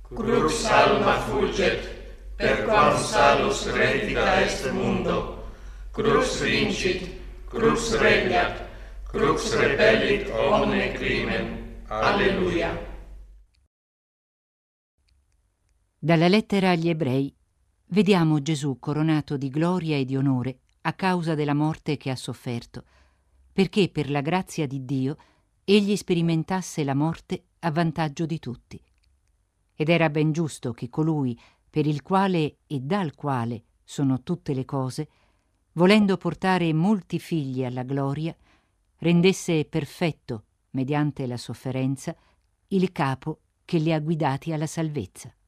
Crux alma fulget, per quam salus retica est mundo, crux vincit, crux regnat, crux repellit omne crimen. Alleluia. Dalla lettera agli Ebrei vediamo Gesù coronato di gloria e di onore a causa della morte che ha sofferto, perché per la grazia di Dio egli sperimentasse la morte a vantaggio di tutti. Ed era ben giusto che colui per il quale e dal quale sono tutte le cose, volendo portare molti figli alla gloria, rendesse perfetto, mediante la sofferenza, il capo che li ha guidati alla salvezza.